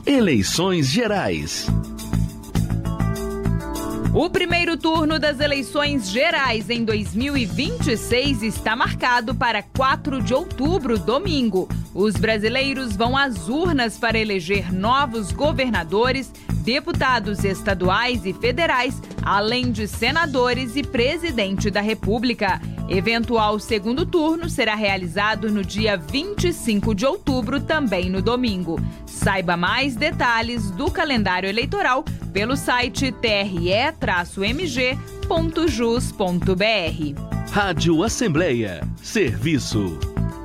Eleições Gerais. O primeiro turno das eleições gerais em 2026 está marcado para 4 de outubro, domingo. Os brasileiros vão às urnas para eleger novos governadores, deputados estaduais e federais, além de senadores e presidente da República. Eventual segundo turno será realizado no dia 25 de outubro, também no domingo. Saiba mais detalhes do calendário eleitoral pelo site tre-mg.jus.br. Rádio Assembleia. Serviço.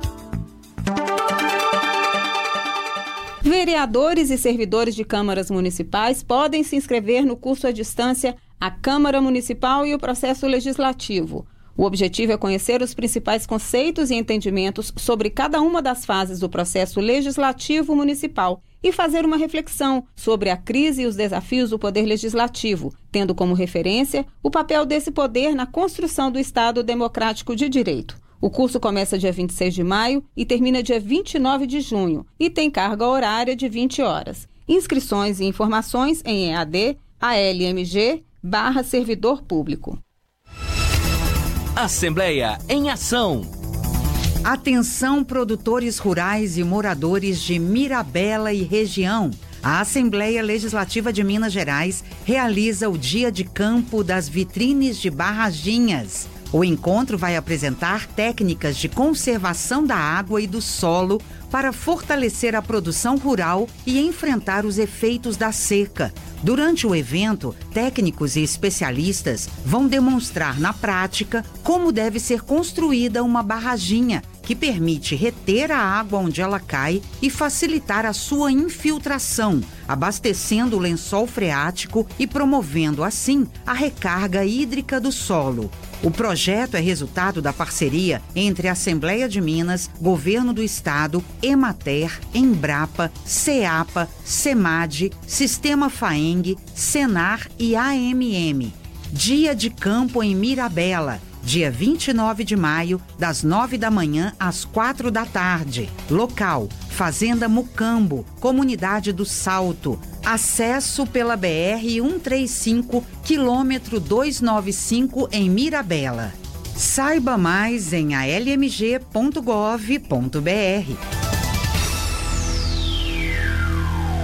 Vereadores e servidores de câmaras municipais podem se inscrever no curso à distância A Câmara Municipal e o Processo Legislativo. O objetivo é conhecer os principais conceitos e entendimentos sobre cada uma das fases do processo legislativo municipal e fazer uma reflexão sobre a crise e os desafios do poder legislativo, tendo como referência o papel desse poder na construção do Estado democrático de direito. O curso começa dia 26 de maio e termina dia 29 de junho e tem carga horária de 20 horas. Inscrições e informações em EAD, ALMG/Servidor Público. Assembleia em Ação. Atenção, produtores rurais e moradores de Mirabela e região. A Assembleia Legislativa de Minas Gerais realiza o Dia de Campo das Vitrines de Barraginhas. O encontro vai apresentar técnicas de conservação da água e do solo para fortalecer a produção rural e enfrentar os efeitos da seca. Durante o evento, técnicos e especialistas vão demonstrar na prática como deve ser construída uma barraginha, que permite reter a água onde ela cai e facilitar a sua infiltração, abastecendo o lençol freático e promovendo, assim, a recarga hídrica do solo. O projeto é resultado da parceria entre a Assembleia de Minas, Governo do Estado, Emater, Embrapa, CEAPA, SEMAD, Sistema FAENG, Senar e AMM. Dia de Campo em Mirabela, dia 29 de maio, das 9 da manhã às 4 da tarde. Local: Fazenda Mucambo, Comunidade do Salto. Acesso pela BR-135, quilômetro 295 em Mirabela. Saiba mais em almg.gov.br.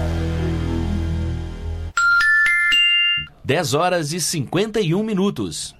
10 horas e 51 minutos.